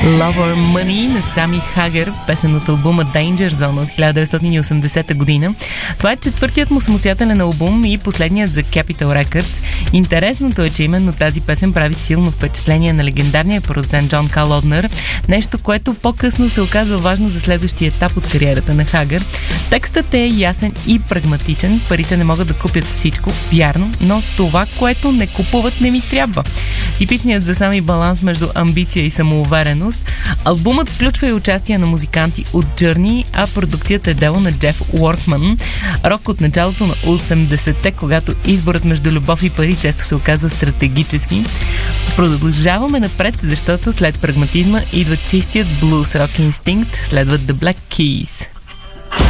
Lover Money на Сами Хагер, песен от албума Danger Zone от 1980 година. Това е четвъртият му самостоятелен албум и последният за Capitol Records. Интересното е, че именно тази песен прави силно впечатление на легендарния продуцент Джон Калоднер, нещо, което по-късно се оказва важно за следващия етап от кариерата на Хагер. Текстът е ясен и прагматичен, парите не могат да купят всичко, вярно, но това, което не купуват, не ми трябва. Типичният за Сами баланс между амбиция и самоувереност. Албумът включва и участие на музиканти от Journey, а продукцията е дело на Джеф Уортман. Рок от началото на 80-те, когато изборът между любов и пари често се оказва стратегически. Продължаваме напред, защото след прагматизма идва чистият блуз рок инстинкт, следват The Black Keys.